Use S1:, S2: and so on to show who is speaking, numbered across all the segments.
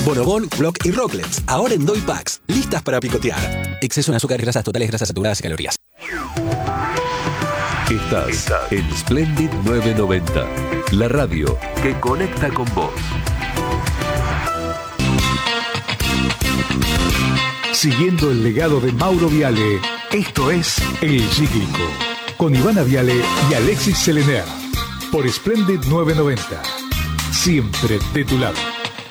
S1: Bonobón, Block y Rocklets, ahora en Doy Packs, listas para picotear. Exceso en azúcar, grasas totales, grasas saturadas y calorías.
S2: Estás en Splendid 990, la radio que conecta con vos. Siguiendo el legado de Mauro Viale, esto es El Cíclico, con Ivana Viale y Alexis Selener, por Splendid 990, siempre de tu lado.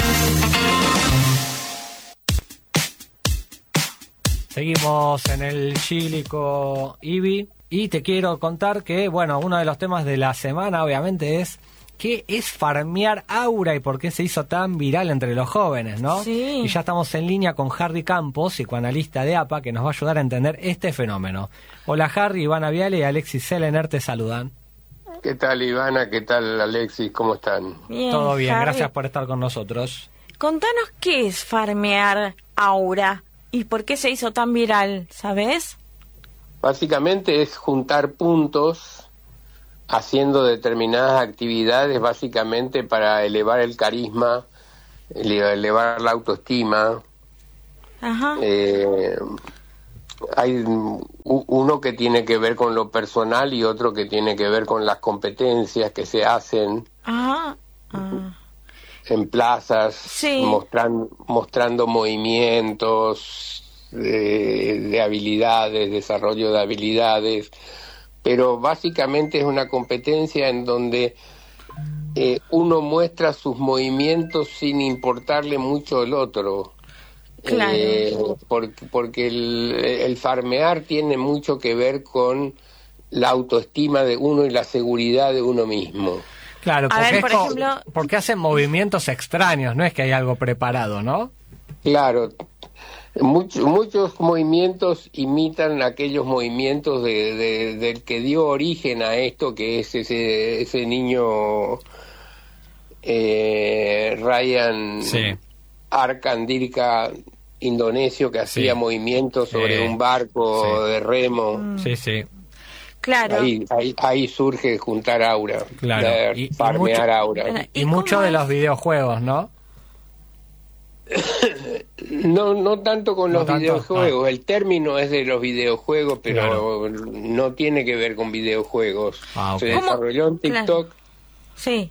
S3: Seguimos en el Cíclico, Ivi, y te quiero contar que, bueno, uno de los temas de la semana obviamente es ¿qué es farmear aura y por qué se hizo tan viral entre los jóvenes, no?
S4: Sí.
S3: Y ya estamos en línea con Harry Campos, psicoanalista de APA, que nos va a ayudar a entender este fenómeno. Hola Harry, Ivana Viale y Alexis Selener te saludan.
S5: ¿Qué tal Ivana? ¿Qué tal Alexis? ¿Cómo están?
S4: Bien,
S3: Todo bien,
S4: Harry.
S3: gracias por estar con nosotros.
S4: Contanos qué es farmear aura y por qué se hizo tan viral, ¿sabes?
S5: Básicamente es juntar puntos haciendo determinadas actividades básicamente para elevar el carisma, elevar la autoestima.
S4: Ajá.
S5: Hay uno que tiene que ver con lo personal y otro que tiene que ver con las competencias que se hacen
S4: Ajá.
S5: en plazas,
S4: Sí.
S5: mostrando movimientos de habilidades, desarrollo de habilidades, pero básicamente es una competencia en donde uno muestra sus movimientos sin importarle mucho el otro.
S4: Claro.
S5: Porque el farmear tiene mucho que ver con la autoestima de uno y la seguridad de uno mismo.
S3: Claro,
S4: A
S3: porque,
S4: ver, por ejemplo,
S3: porque hacen movimientos extraños, no es que hay algo preparado, ¿no?
S5: Claro, muchos movimientos imitan aquellos movimientos del que dio origen a esto, que es ese niño Ryan
S3: Sí.
S5: Arkandirka indonesio que hacía
S3: Sí.
S5: movimientos sobre
S3: Sí.
S5: un barco
S3: Sí.
S5: de remo.
S3: Sí, sí.
S4: Claro.
S5: Ahí surge juntar aura,
S3: Claro.
S5: farmear
S3: mucho-
S5: aura.
S3: Y
S4: ¿Y
S3: mucho
S4: cómo
S3: de
S4: es?
S3: los videojuegos, ¿no?
S5: No tanto con
S3: No
S5: los
S3: tanto,
S5: videojuegos, el término es de los videojuegos, pero no tiene que ver con videojuegos.
S3: Ah, ok.
S5: Se
S4: ¿Cómo?
S5: desarrolló en TikTok,
S4: Sí.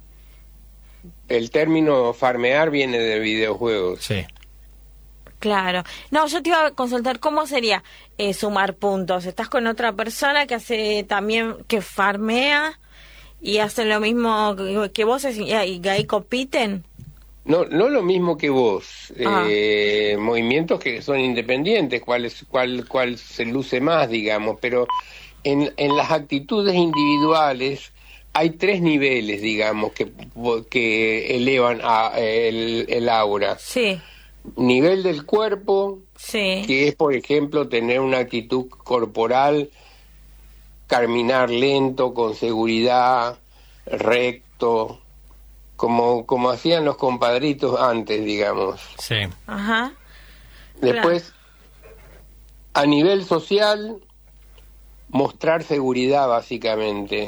S5: el término farmear viene de videojuegos.
S3: Sí.
S4: Claro. No, yo te iba a consultar cómo sería sumar puntos. Estás con otra persona que hace también, que farmea y hacen lo mismo que vos y ahí compiten.
S5: No lo mismo que vos,
S4: Ah.
S5: movimientos que son independientes, cuál se luce más, digamos, pero en las actitudes individuales hay 3 niveles, digamos, que elevan el aura.
S4: Sí,
S5: Nivel del cuerpo,
S4: sí.
S5: que es, por ejemplo, tener una actitud corporal, caminar lento, con seguridad, recto, como hacían los compadritos antes, digamos.
S3: Sí.
S4: Ajá.
S5: Después, a nivel social, mostrar seguridad, básicamente.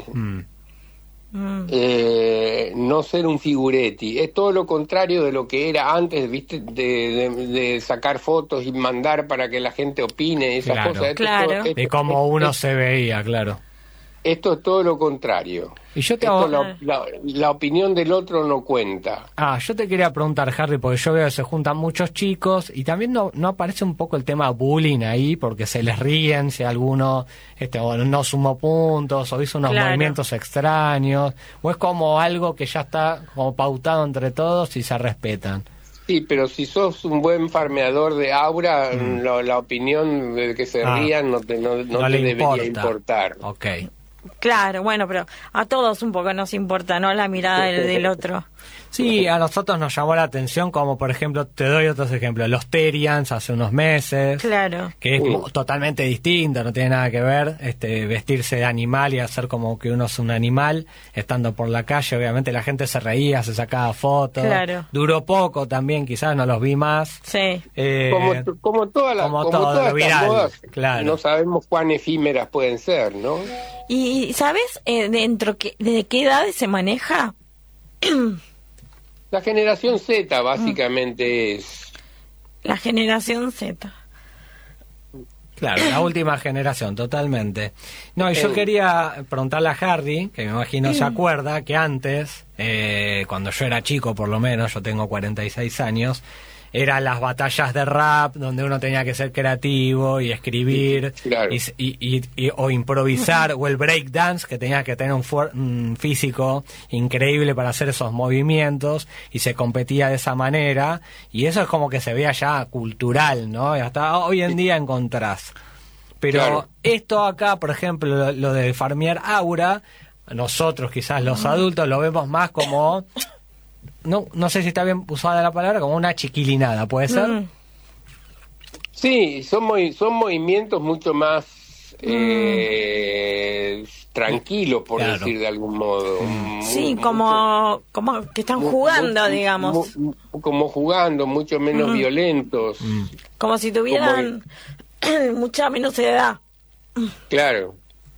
S5: No ser un figuretti. Es todo lo contrario de lo que era antes, ¿viste? De sacar fotos y mandar para que la gente opine, esas
S3: Claro.
S5: cosas.
S4: Claro.
S3: De cómo uno se veía, claro.
S5: Esto es todo lo contrario.
S3: Y yo te
S5: Esto,
S3: hago-
S5: la opinión del otro no cuenta.
S3: yo te quería preguntar, Harry, porque yo veo que se juntan muchos chicos y también no aparece un poco el tema bullying ahí, porque se les ríen si alguno o no sumó puntos o hizo unos
S4: Claro.
S3: movimientos extraños, o es como algo que ya está como pautado entre todos y se respetan.
S5: Sí, pero si sos un buen farmeador de aura, la opinión de que se rían no te
S3: No le
S5: debería
S3: importa.
S5: importar.
S3: Ok.
S4: Claro, bueno, pero a todos un poco nos importa, ¿no? La mirada del otro.
S3: Sí, a nosotros nos llamó la atención, como por ejemplo, te doy otros ejemplos, los Terians hace unos meses,
S4: Claro.
S3: que es totalmente distinto, no tiene nada que ver vestirse de animal y hacer como que uno es un animal, estando por la calle, obviamente la gente se reía, se sacaba fotos,
S4: Claro.
S3: duró poco también, quizás no los vi más.
S4: Sí.
S5: Como todas
S3: como todo,
S5: todas
S3: lo
S5: estas
S3: viral,
S5: modas,
S3: claro.
S5: no sabemos cuán efímeras pueden ser, ¿no?
S4: ¿Y sabes de qué edades se maneja?
S5: La generación Z básicamente es...
S4: La generación Z.
S3: Claro, la última generación, totalmente. No, y yo quería preguntarle a Harry, que me imagino se acuerda, que antes, cuando yo era chico por lo menos, yo tengo 46 años, eran las batallas de rap, donde uno tenía que ser creativo y escribir,
S5: claro.
S3: o improvisar, o el breakdance, que tenía que tener un físico increíble para hacer esos movimientos, y se competía de esa manera, y eso es como que se veía ya cultural, ¿no? Y hasta hoy en día encontrás. Pero claro, esto acá, por ejemplo, lo de farmear aura, nosotros quizás los adultos lo vemos más como... No sé si está bien usada la palabra, como una chiquilinada, ¿puede ser?
S5: Sí, son movimientos mucho más tranquilos, por decir de algún modo.
S4: Sí, como que están jugando, digamos.
S5: Como jugando, mucho menos violentos.
S4: Como si tuvieran mucha menos edad.
S5: Claro.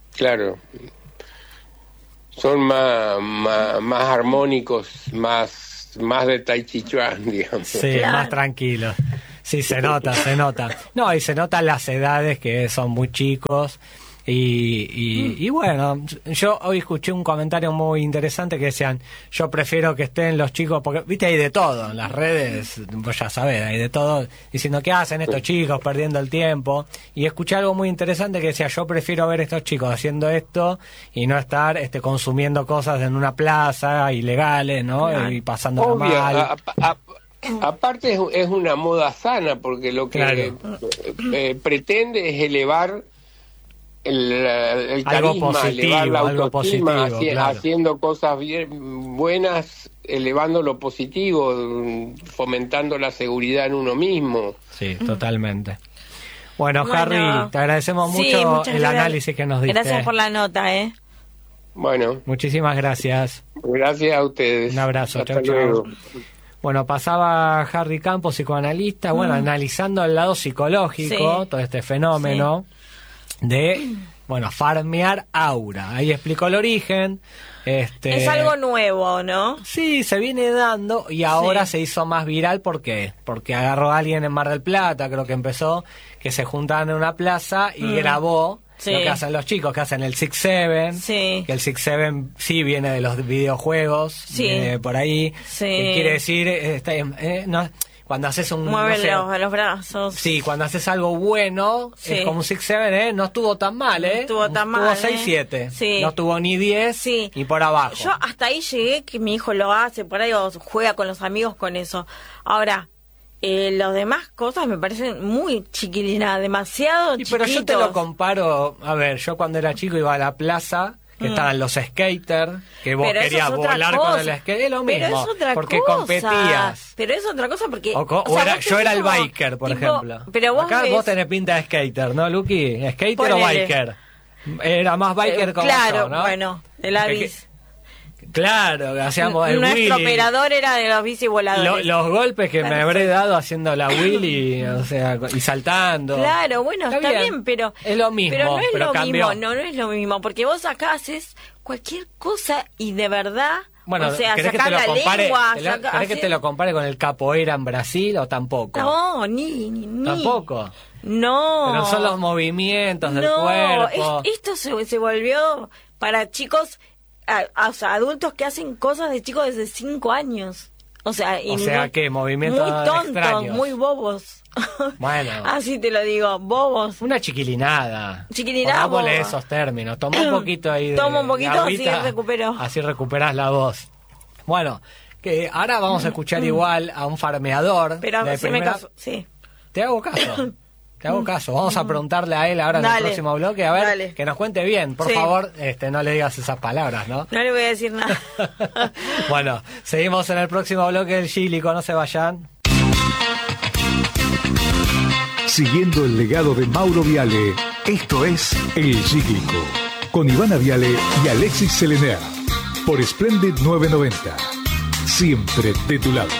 S5: Son más armónicos, más de Tai Chi Chuan, digamos.
S3: Sí, claro, más tranquilos. Sí, se nota. No, y se notan las edades, que son muy chicos. Y bueno, yo hoy escuché un comentario muy interesante que decían, yo prefiero que estén los chicos, porque viste, hay de todo en las redes, vos ya sabés, hay de todo, diciendo qué hacen estos chicos perdiendo el tiempo, y escuché algo muy interesante que decía, yo prefiero ver a estos chicos haciendo esto y no estar consumiendo cosas en una plaza ilegales, ¿no? Y pasando mal.
S5: Aparte es una moda sana, porque lo que pretende es elevar el carisma, elevar la autoestima, haciendo cosas bien buenas, elevando lo positivo, fomentando la seguridad en uno mismo.
S3: Sí, totalmente. Bueno, Harry, te agradecemos mucho el análisis que nos diste.
S4: Gracias por la nota,
S5: Bueno.
S3: Muchísimas gracias.
S5: Gracias a ustedes.
S3: Un abrazo.
S5: Hasta luego.
S3: Bueno, pasaba Harry Campos, psicoanalista, analizando el lado psicológico, todo este fenómeno de, farmear aura. Ahí explicó el origen.
S4: Es algo nuevo, ¿no?
S3: Sí, se viene dando y ahora se hizo más viral. ¿Por qué? Porque agarró a alguien en Mar del Plata, creo que empezó, que se juntaban en una plaza y grabó lo que hacen los chicos, que hacen el 6-7, que el 6-7 sí viene de los videojuegos, viene por ahí, quiere decir, cuando haces un...
S4: Mueve los brazos.
S3: Sí, cuando haces algo bueno, es como un 6-7, no estuvo tan mal,
S4: No estuvo tan mal,
S3: Estuvo 6-7, no estuvo ni 10, y por abajo.
S4: Yo hasta ahí llegué, que mi hijo lo hace, por ahí juega con los amigos con eso. Ahora, las demás cosas me parecen muy chiquilinas, demasiado chiquitos.
S3: Pero yo te lo comparo, a ver, yo cuando era chico iba a la plaza, que estaban los skaters, que vos querías volar con el skate, es lo mismo,
S4: pero es otra
S3: porque
S4: cosa.
S3: Competías.
S4: Pero es otra cosa porque...
S3: yo era el biker, por ejemplo.
S4: Pero vos
S3: tenés pinta de skater, ¿no, Luqui? ¿Skater o biker? Era más biker como yo, ¿no?
S4: Bueno, de la bici.
S3: Claro, hacíamos el
S4: Nuestro
S3: wheelie.
S4: Operador era de los bici voladores.
S3: Los golpes que me habré dado haciendo la wheelie, y saltando.
S4: Claro, bueno, está bien, pero
S3: es lo mismo,
S4: pero no es lo
S3: cambió.
S4: mismo, no es lo mismo, porque vos acá haces cualquier cosa y de verdad,
S3: bueno,
S4: ¿querés que te lo compare,
S3: ¿querés que te lo compare con el capoeira en Brasil o tampoco?
S4: No, ni.
S3: ¿Tampoco?
S4: No.
S3: Pero son los movimientos del cuerpo.
S4: Esto se volvió para chicos, adultos que hacen cosas de chicos desde 5 años.
S3: ¿Qué? Movimientos
S4: muy tontos,
S3: extraños.
S4: muy bobos.
S3: Bueno.
S4: Así te lo digo, bobos.
S3: Una chiquilinada.
S4: Pongámosle
S3: esos términos. Toma un poquito ahí de
S4: Toma un poquito,
S3: agüita,
S4: así recupero.
S3: Así recuperás la voz. Bueno, que ahora vamos a escuchar igual a un farmeador.
S4: Pero si me caso, sí.
S3: Te hago caso. Vamos a preguntarle a él ahora en el próximo bloque, a ver, que nos cuente bien. Por favor, no le digas esas palabras, ¿no?
S4: No le voy a decir nada.
S3: Bueno, seguimos en el próximo bloque del Gílico, no se vayan.
S2: Siguiendo el legado de Mauro Viale, esto es El Cíclico, con Ivana Viale y Alexis Selener, por Splendid 990. Siempre de tu lado.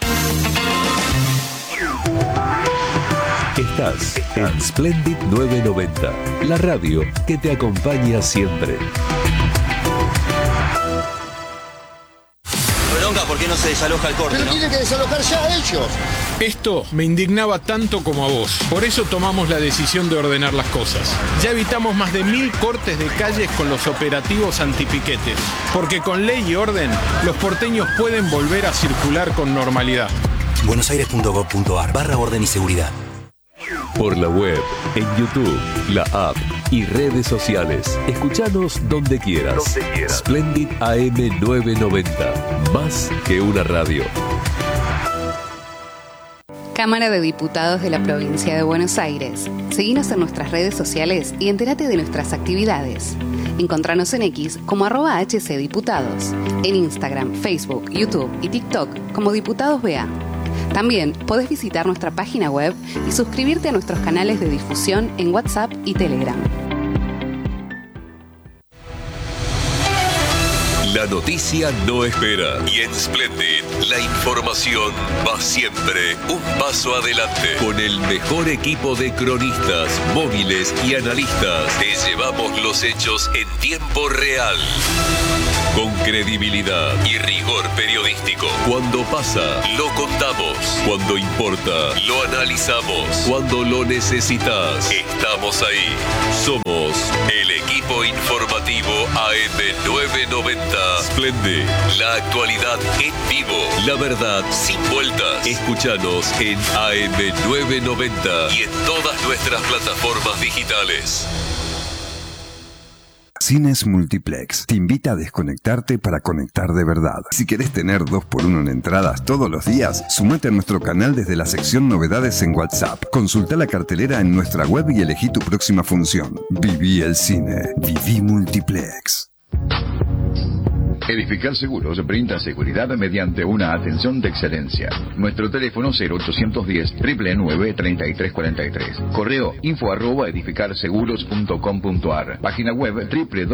S6: Estás en Splendid 990, la radio que te acompaña siempre.
S7: Bronca, ¿por qué no se desaloja el corte,
S8: Pero
S7: ¿no?
S8: tienen que desalojar ya a ellos.
S9: Esto me indignaba tanto como a vos. Por eso tomamos la decisión de ordenar las cosas. Ya evitamos más de 1000 cortes de calles con los operativos antipiquetes. Porque con ley y orden, los porteños pueden volver a circular con normalidad.
S7: buenosaires.gov.ar/orden y seguridad.
S6: Por la web, en YouTube, la app y redes sociales. Escuchanos donde quieras. Splendid AM 990. Más que una radio.
S10: Cámara de Diputados de la Provincia de Buenos Aires. Seguinos en nuestras redes sociales y entérate de nuestras actividades. Encontranos en X como @HCDiputados. En Instagram, Facebook, YouTube y TikTok como Diputados BA. También podés visitar nuestra página web y suscribirte a nuestros canales de difusión en WhatsApp y Telegram.
S6: La noticia no espera y en Splendid la información va siempre un paso adelante. Con el mejor equipo de cronistas, móviles y analistas, te llevamos los hechos en tiempo real. Con credibilidad y rigor periodístico. Cuando pasa, lo contamos. Cuando importa, lo analizamos. Cuando lo necesitas, estamos ahí. Somos el equipo informativo AM990. Splendid, la actualidad en vivo. La verdad sin vueltas. Escúchanos en AM990 y en todas nuestras plataformas digitales.
S11: Cines Multiplex te invita a desconectarte para conectar de verdad. Si querés tener 2x1 en entradas todos los días, sumate a nuestro canal desde la sección Novedades en WhatsApp. Consulta la cartelera en nuestra web y elegí tu próxima función. Viví el cine. Viví Multiplex.
S12: Edificar Seguros brinda seguridad mediante una atención de excelencia. Nuestro teléfono 0810-999-3343. Correo info@edificarseguros.com.ar. Página web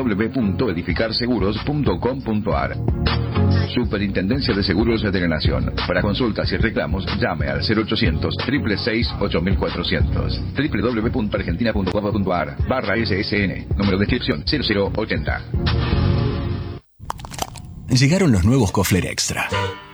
S12: www.edificarseguros.com.ar. Superintendencia de Seguros de la Nación. Para consultas y reclamos, llame al 0800-666-8400. www.argentina.gov.ar/SSN. Número de inscripción 0080.
S1: Llegaron los nuevos Kofler Extra.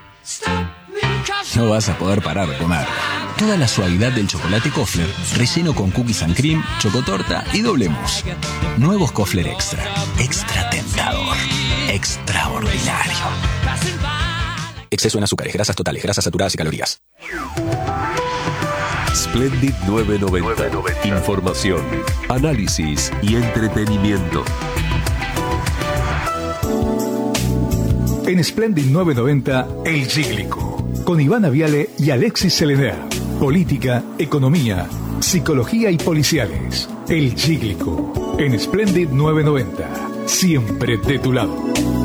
S1: No vas a poder parar de comer. Toda la suavidad del chocolate Kofler, relleno con cookies and cream, chocotorta y doble mousse. Nuevos Kofler Extra. Extra tentador. Extraordinario. Exceso en azúcares, grasas totales, grasas saturadas y calorías.
S6: Splendid 990. Información, análisis y entretenimiento.
S2: En Splendid 990, El Cíclico, con Ivana Viale y Alexis Selener. Política, economía, psicología y policiales. El Cíclico, en Splendid 990, siempre de tu lado.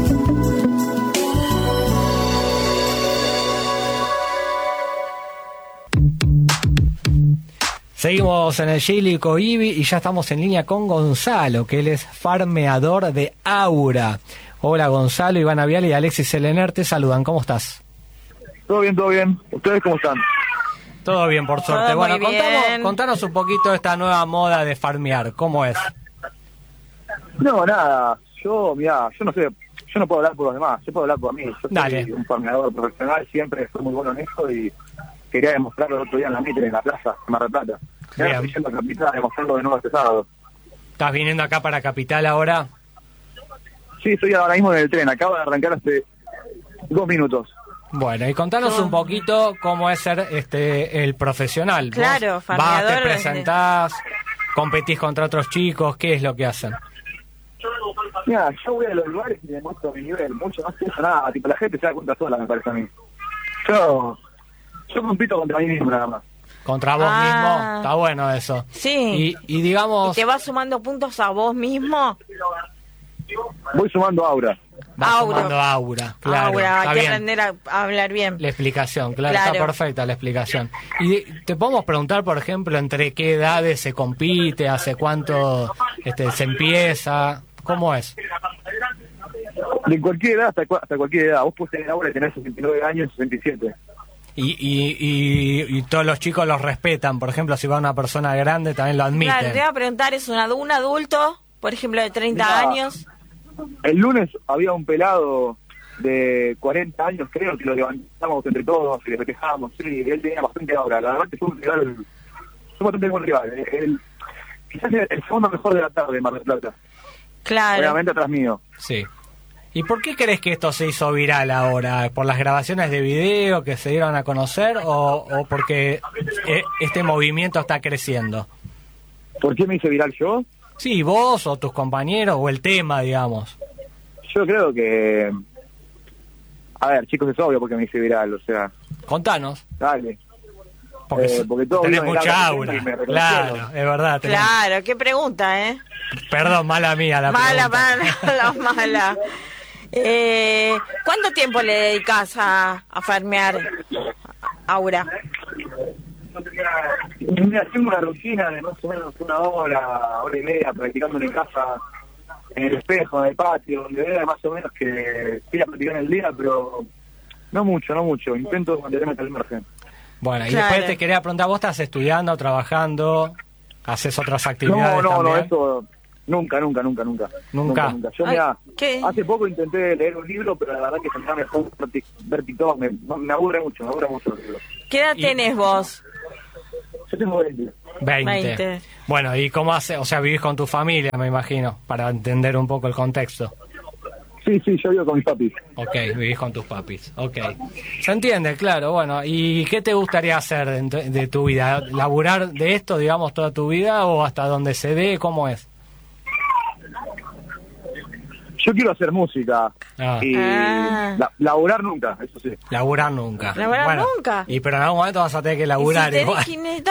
S3: Seguimos en el Cíclico IBI y ya estamos en línea con Gonzalo, que él es farmeador de Aura. Hola Gonzalo, Ivana Viale y Alexis Selener te saludan. ¿Cómo estás?
S13: Todo bien, todo bien. ¿Ustedes cómo están?
S3: Todo bien, por suerte.
S4: Todo
S3: Bueno,
S4: muy bien.
S3: contanos un poquito de esta nueva moda de farmear. ¿Cómo es?
S13: No, nada. Yo no sé. Yo no puedo hablar por los demás. Yo puedo hablar por mí. Yo
S3: Dale.
S13: soy un farmeador profesional. Siempre fui muy bueno en eso y quería demostrarlo el otro día en la Mitre, en la plaza de Mar del Plata. Y ahora estoy yendo a Capital a demostrarlo de nuevo este sábado.
S3: ¿Estás viniendo acá para Capital ahora?
S13: Sí, estoy ahora mismo en el tren. Acabo de arrancar hace 2 minutos.
S3: Bueno, y contanos un poquito cómo es ser el profesional.
S4: Claro,
S3: Vos
S4: farmeador.
S3: vas, te presentás, competís contra otros chicos, ¿qué es lo que hacen?
S13: Mira, yo voy a los lugares y demuestro mi nivel. Mucho no sé nada. Tipo, la gente se da cuenta sola, me parece a mí. Yo compito contra mí mismo nada más.
S3: Contra vos mismo, está bueno eso.
S4: Sí.
S3: Y digamos...
S4: ¿Y te vas sumando puntos a vos mismo?
S13: Voy sumando aura.
S3: Vas sumando aura, claro.
S4: Aura,
S3: está
S4: hay que
S3: bien.
S4: aprender a hablar bien.
S3: La explicación, claro,
S4: Claro.
S3: está perfecta la explicación. Y te podemos preguntar, por ejemplo, entre qué edades se compite, hace cuánto se empieza, ¿cómo es?
S13: De cualquier edad hasta cualquier edad. Vos podés tener ahora y tener 69 años, 67.
S3: Y todos los chicos los respetan, por ejemplo, si va una persona grande también lo admiten.
S4: Claro, te iba a preguntar, ¿es un adulto, por ejemplo, de 30
S13: Mirá,
S4: años?
S13: El lunes había un pelado de 40 años, creo que lo levantamos entre todos y le festejamos, sí, y él tenía bastante aura, la verdad que fue un rival, fue bastante buen rival, quizás el segundo mejor de la tarde, Mar del Plata.
S4: Claro.
S13: Obviamente atrás mío.
S3: Sí. ¿Y por qué crees que esto se hizo viral ahora? ¿Por las grabaciones de video que se dieron a conocer o porque este movimiento está creciendo?
S13: ¿Por qué me hice viral yo?
S3: Sí, vos o tus compañeros o el tema, digamos.
S13: Yo creo que... A ver, chicos, es obvio porque me hice viral, o sea...
S3: Contanos.
S13: Dale.
S3: Porque
S13: todo
S3: tenés mucha aura. Claro, es verdad.
S4: Claro, qué pregunta, ¿eh?
S3: Perdón, mala mía la pregunta.
S4: Mala. ¿Cuánto tiempo le dedicas a farmear, Aura?
S13: Mira, tengo una rutina de más o menos una hora y media practicando en casa, en el espejo, en el patio, donde vea más o menos que estoy a practicar en el día, pero no mucho. Intento mantenerme al margen.
S3: Bueno, y después te quería preguntar, ¿vos estás estudiando, trabajando, haces otras actividades
S13: No,
S3: también?
S13: eso nunca.
S3: ¿Nunca?
S13: Yo mira, hace poco intenté leer un libro, pero la verdad que sentarme a ver TikTok me aburre mucho los libros.
S4: ¿Qué edad tenés vos?
S13: Yo tengo 20.
S3: 20. Bueno, ¿y cómo haces? O sea, vivís con tu familia, me imagino, para entender un poco el contexto.
S13: Sí, yo vivo con mis papis.
S3: Ok, vivís con tus papis. Ok. Se entiende, claro. Bueno, ¿y qué te gustaría hacer de tu vida? ¿Laburar de esto, digamos, toda tu vida o hasta donde se dé? ¿Cómo es?
S13: Yo quiero hacer música y laburar nunca, eso sí.
S3: Laburar nunca.
S4: ¿Laburar nunca?
S3: Pero en algún momento vas a tener que laburar
S4: ¿Y si
S3: igual.